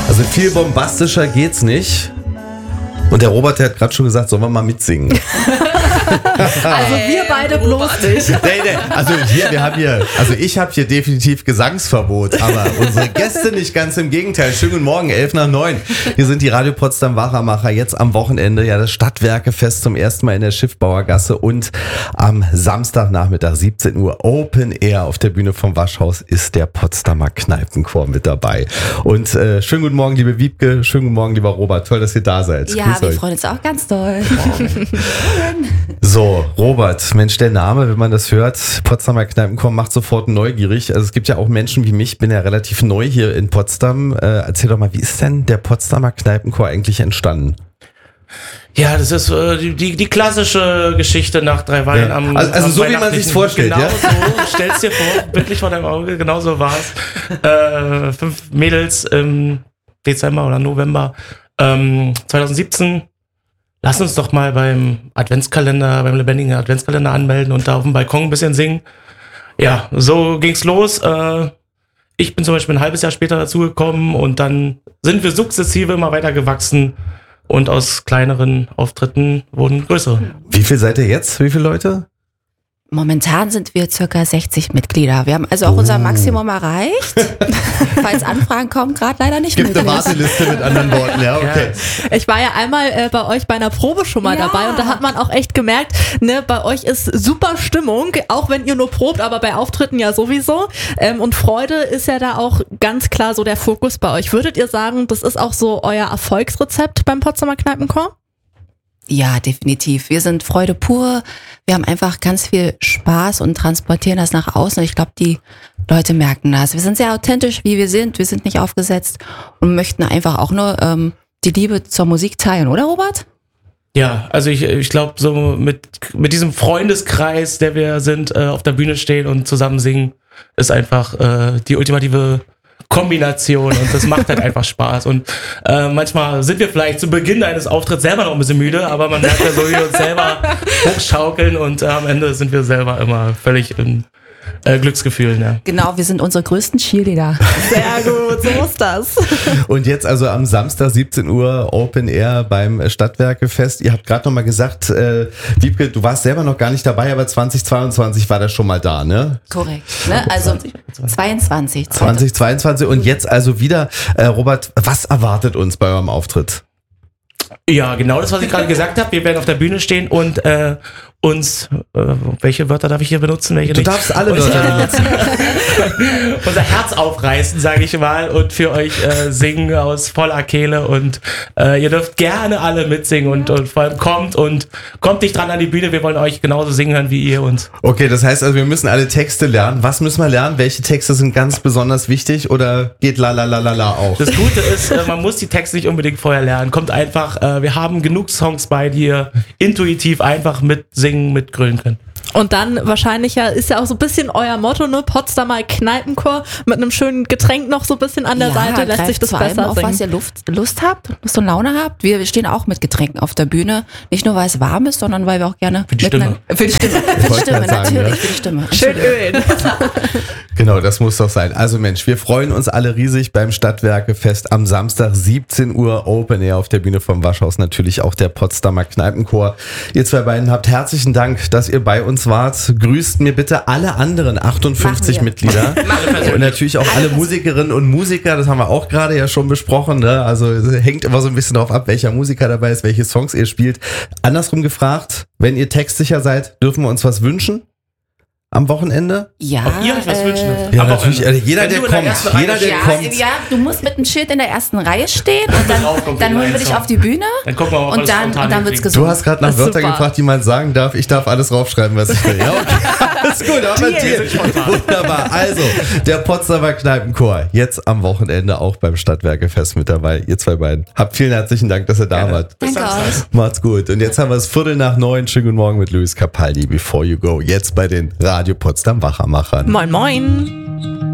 Also viel bombastischer geht's nicht. Und der Robert, der hat gerade schon gesagt, sollen wir mal mitsingen? Also wir beide bloß nicht. Nee, also ich habe hier definitiv Gesangsverbot, aber unsere Gäste nicht, ganz im Gegenteil. Schönen guten Morgen, 8:55. Hier sind die Radio Potsdam Wachermacher, jetzt am Wochenende, ja, das Stadtwerkefest zum ersten Mal in der Schiffbauergasse und am Samstagnachmittag 17 Uhr Open Air auf der Bühne vom Waschhaus ist der Potsdamer Kneipenchor mit dabei. Und schönen guten Morgen, liebe Wiebke, schönen guten Morgen, lieber Robert, toll, dass ihr da seid. Ja, wir freuen uns auch ganz doll. So, Robert, Mensch, der Name, wenn man das hört, Potsdamer Kneipenchor, macht sofort neugierig. Also es gibt ja auch Menschen wie mich, bin ja relativ neu hier in Potsdam. Erzähl doch mal, wie ist denn der Potsdamer Kneipenchor eigentlich entstanden? Ja, das ist die klassische Geschichte nach 3 Weinen am Also so wie man sich's vorstellt, genau ja? So, stell's dir vor, bildlich vor deinem Auge, genau so war's. 5 Mädels im Dezember oder November 2017. Lass uns doch mal beim lebendigen Adventskalender anmelden und da auf dem Balkon ein bisschen singen. Ja, so ging's los. Ich bin zum Beispiel ein halbes Jahr später dazugekommen und dann sind wir sukzessive immer weiter gewachsen und aus kleineren Auftritten wurden größere. Wie viel seid ihr jetzt? Wie viele Leute? Momentan sind wir circa 60 Mitglieder. Wir haben also auch unser Maximum erreicht. Falls Anfragen kommen, gerade leider nicht Gibt eine möglich. Warteliste mit anderen Worten, ja, okay. Ich war ja einmal bei euch bei einer Probe schon mal dabei und da hat man auch echt gemerkt, ne, bei euch ist super Stimmung, auch wenn ihr nur probt, aber bei Auftritten ja sowieso. Und Freude ist ja da auch ganz klar so der Fokus bei euch. Würdet ihr sagen, das ist auch so euer Erfolgsrezept beim Potsdamer Kneipenchor? Ja, definitiv. Wir sind Freude pur. Wir haben einfach ganz viel Spaß und transportieren das nach außen. Und ich glaube, die Leute merken das. Wir sind sehr authentisch, wie wir sind. Wir sind nicht aufgesetzt und möchten einfach auch nur die Liebe zur Musik teilen, oder Robert? Ja, also ich glaube, so mit diesem Freundeskreis, der wir sind, auf der Bühne stehen und zusammen singen, ist einfach die ultimative Kombination und das macht halt einfach Spaß und manchmal sind wir vielleicht zu Beginn eines Auftritts selber noch ein bisschen müde, aber man merkt ja so, wie wir uns selber hochschaukeln und am Ende sind wir selber immer völlig in Glücksgefühlen, ja. Genau, wir sind unsere größten Cheerleader. Sehr gut, so ist das. Und jetzt also am Samstag 17 Uhr Open Air beim Stadtwerkefest. Ihr habt gerade noch mal gesagt, Wiebke, du warst selber noch gar nicht dabei, aber 2022 war das schon mal da, ne? Korrekt. Ne? Also 2022 und jetzt also wieder. Robert, was erwartet uns bei eurem Auftritt? Ja, genau das, was ich gerade gesagt habe. Wir werden auf der Bühne stehen und uns, welche Wörter darf ich hier benutzen? Welche Du nicht? darfst alle Wörter benutzen. Unser Herz aufreißen, sage ich mal, und für euch singen aus voller Kehle und ihr dürft gerne alle mitsingen und vor allem kommt nicht dran an die Bühne, wir wollen euch genauso singen hören wie ihr uns. Okay, das heißt also, wir müssen alle Texte lernen. Was müssen wir lernen? Welche Texte sind ganz besonders wichtig oder geht la la la la la auch? Das Gute ist, man muss die Texte nicht unbedingt vorher lernen. Kommt einfach, wir haben genug Songs bei, die ihr intuitiv einfach mitsingen, mitgrölen könnt. Und dann wahrscheinlich ist ja auch so ein bisschen euer Motto, ne? Potsdamer Kneipenchor mit einem schönen Getränk noch so ein bisschen an der Seite, lässt sich das vor allem besser auf singen. was ihr Lust habt, Lust und Laune habt. Wir stehen auch mit Getränken auf der Bühne. Nicht nur, weil es warm ist, sondern weil wir auch gerne... Für die Stimme. Für die Stimme, natürlich, für die Stimme. Schön ölen. Genau, das muss doch sein. Also Mensch, wir freuen uns alle riesig beim Stadtwerkefest am Samstag 17 Uhr Open Air auf der Bühne vom Waschhaus. Natürlich auch der Potsdamer Kneipenchor. Ihr zwei beiden habt herzlichen Dank, dass ihr bei uns wart. Grüßt mir bitte alle anderen 58 Mitglieder und natürlich auch alle Musikerinnen und Musiker. Das haben wir auch gerade ja schon besprochen. Ne? Also es hängt immer so ein bisschen darauf ab, welcher Musiker dabei ist, welche Songs ihr spielt. Andersrum gefragt, wenn ihr textsicher seid, dürfen wir uns was wünschen? Am Wochenende? Ja. Ob ihr euch was wünschen dürft? Ja, Am natürlich. Wochenende. Jeder, Wenn der du in der kommt. ersten Reihe Jeder, der kommt. Ja, du musst mit einem Schild in der ersten Reihe stehen und kommt dann die holen wir Reihe dich auf die Bühne Dann gucken wir mal, ob wir und das dann spontan wird's hinkriegen. gesungen. Du hast gerade nach Das ist Wörtern super. gefragt, die man sagen darf. Ich darf alles raufschreiben, was ich will. Ja, okay. Alles gut, aber dir. Wunderbar. Also, der Potsdamer Kneipenchor. Jetzt am Wochenende auch beim Stadtwerkefest mit dabei. Ihr zwei beiden. Habt vielen herzlichen Dank, dass ihr da wart. Danke euch. Macht's gut. Und jetzt haben wir es 8:45. Schönen guten Morgen mit Luis Capaldi. Before you go. Jetzt bei den Radio Potsdam Wachermachern. Moin, moin.